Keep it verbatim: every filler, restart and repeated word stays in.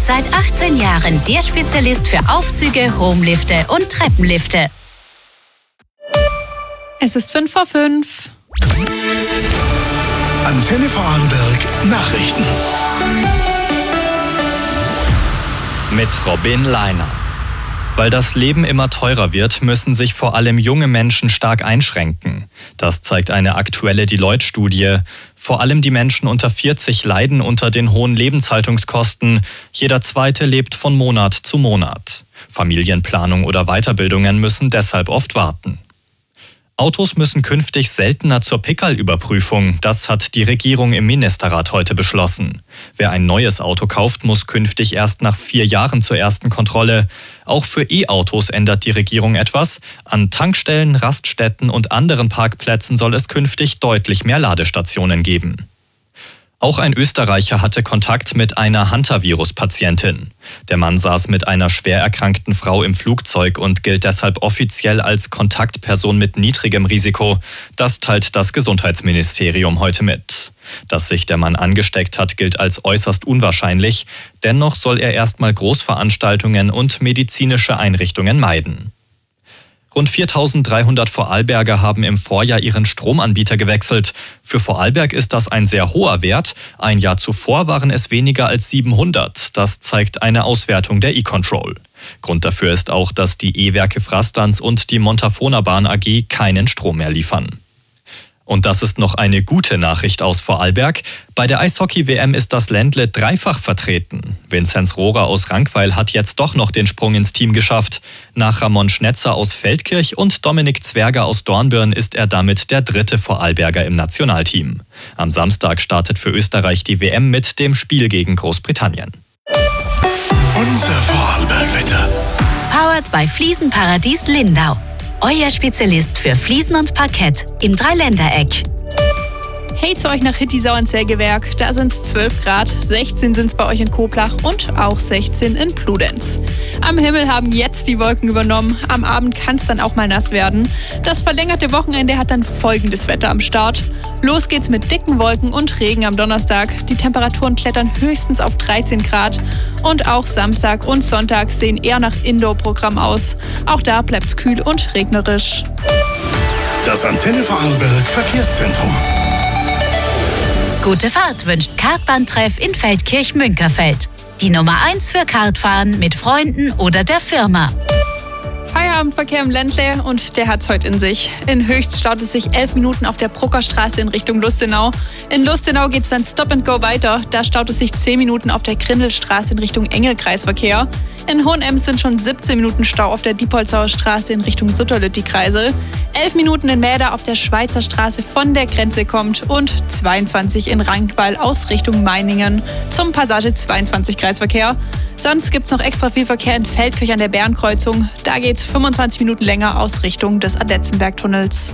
Seit achtzehn Jahren der Spezialist für Aufzüge, Homelifte und Treppenlifte. Es ist fünf vor fünf. Antenne Vorarlberg Nachrichten. Mit Robin Leiner. Weil das Leben immer teurer wird, müssen sich vor allem junge Menschen stark einschränken. Das zeigt eine aktuelle Deloitte-Studie. Vor allem die Menschen unter vierzig leiden unter den hohen Lebenshaltungskosten. Jeder Zweite lebt von Monat zu Monat. Familienplanung oder Weiterbildungen müssen deshalb oft warten. Autos müssen künftig seltener zur Pickerl-Überprüfung. Das hat die Regierung im Ministerrat heute beschlossen. Wer ein neues Auto kauft, muss künftig erst nach vier Jahren zur ersten Kontrolle. Auch für E-Autos ändert die Regierung etwas. An Tankstellen, Raststätten und anderen Parkplätzen soll es künftig deutlich mehr Ladestationen geben. Auch ein Österreicher hatte Kontakt mit einer Hantavirus-Patientin. Der Mann saß mit einer schwer erkrankten Frau im Flugzeug und gilt deshalb offiziell als Kontaktperson mit niedrigem Risiko. Das teilt das Gesundheitsministerium heute mit. Dass sich der Mann angesteckt hat, gilt als äußerst unwahrscheinlich. Dennoch soll er erstmal Großveranstaltungen und medizinische Einrichtungen meiden. Rund viertausenddreihundert Vorarlberger haben im Vorjahr ihren Stromanbieter gewechselt. Für Vorarlberg ist das ein sehr hoher Wert. Ein Jahr zuvor waren es weniger als siebenhundert. Das zeigt eine Auswertung der E-Control. Grund dafür ist auch, dass die E-Werke Frastans und die Montafona Bahn A G keinen Strom mehr liefern. Und das ist noch eine gute Nachricht aus Vorarlberg. Bei der Eishockey-W M ist das Ländle dreifach vertreten. Vinzenz Rohrer aus Rankweil hat jetzt doch noch den Sprung ins Team geschafft. Nach Ramon Schnetzer aus Feldkirch und Dominik Zwerger aus Dornbirn ist er damit der dritte Vorarlberger im Nationalteam. Am Samstag startet für Österreich die W M mit dem Spiel gegen Großbritannien. Unser Vorarlberg-Wetter. Powered by Fliesenparadies Lindau. Euer Spezialist für Fliesen und Parkett im Dreiländereck. Hey zu euch nach Hittisau ins Sägewerk. Da sind es zwölf Grad, sechzehn sind es bei euch in Koblach und auch sechzehn in Bludenz. Am Himmel haben jetzt die Wolken übernommen. Am Abend kann es dann auch mal nass werden. Das verlängerte Wochenende hat dann folgendes Wetter am Start. Los geht's mit dicken Wolken und Regen am Donnerstag. Die Temperaturen klettern höchstens auf dreizehn Grad. Und auch Samstag und Sonntag sehen eher nach Indoor-Programm aus. Auch da bleibt's kühl und regnerisch. Das Antenne Vorarlberg Verkehrszentrum. Gute Fahrt wünscht Kartbahntreff in Feldkirch-Münkerfeld. Die Nummer eins für Kartfahren mit Freunden oder der Firma. Feierabendverkehr im Ländle und der hat's heute in sich. In Höchst staut es sich elf Minuten auf der Bruckerstraße in Richtung Lustenau. In Lustenau geht's dann Stop and Go weiter. Da staut es sich zehn Minuten auf der Grindelstraße in Richtung Engelkreisverkehr. In Hohenems sind schon siebzehn Minuten Stau auf der Diepholzauer Straße in Richtung Sutterlütti-Kreisel. elf Minuten in Mäder auf der Schweizer Straße von der Grenze kommt und zweiundzwanzig in Rankweil aus Richtung Meiningen zum Passage zweiundzwanzig Kreisverkehr. Sonst gibt's noch extra viel Verkehr in Feldkirch an der Bärenkreuzung. Da geht's fünfundzwanzig Minuten länger aus Richtung des Adetzenbergtunnels.